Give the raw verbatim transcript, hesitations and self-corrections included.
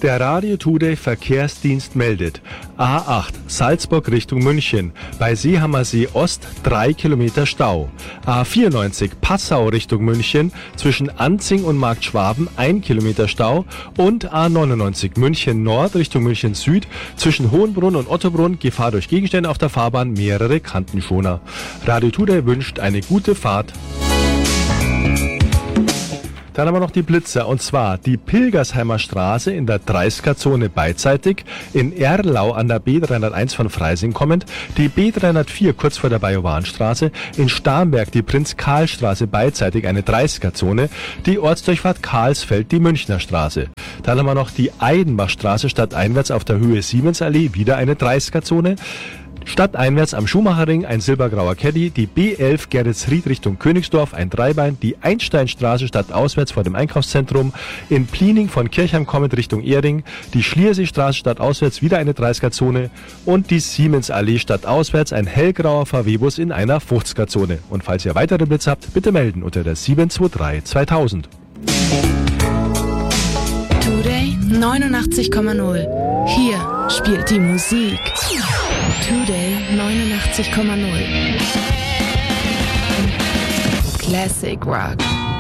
Der Radio Today Verkehrsdienst meldet A acht Salzburg Richtung München, bei Seehammersee Ost drei Kilometer Stau. A vierundneunzig Passau Richtung München, zwischen Anzing und Markt Schwaben ein Kilometer Stau. Und A neunundneunzig München Nord Richtung München Süd, zwischen Hohenbrunn und Ottobrunn Gefahr durch Gegenstände auf der Fahrbahn, mehrere Kantenschoner. Radio Today wünscht eine gute Fahrt. Dann haben wir noch die Blitzer, und zwar die Pilgersheimer Straße in der dreißiger-Zone beidseitig, in Erlau an der B dreihunderteins von Freising kommend, die B dreihundertvier kurz vor der Bajowanstraße, in Starnberg die Prinz-Karl-Straße beidseitig eine dreißiger-Zone, die Ortsdurchfahrt Karlsfeld die Münchner Straße. Dann haben wir noch die Eidenbachstraße stadteinwärts auf der Höhe Siemensallee, wieder eine dreißiger-Zone. Stadteinwärts am Schumacherring ein silbergrauer Caddy, die B elf Geretsried Richtung Königsdorf ein Dreibein, die Einsteinstraße stadtauswärts vor dem Einkaufszentrum, in Pliening von Kirchheim kommend Richtung Ehring, die Schlierseestraße stadtauswärts wieder eine dreißiger-Zone und die Siemensallee stadtauswärts ein hellgrauer V W-Bus in einer fünfziger-Zone. Und falls ihr weitere Blitz habt, bitte melden unter der sieben zwei drei zweitausend. Today neunundachtzig Komma null. Hier spielt die Musik. Today neunundachtzig Komma null. Classic Rock.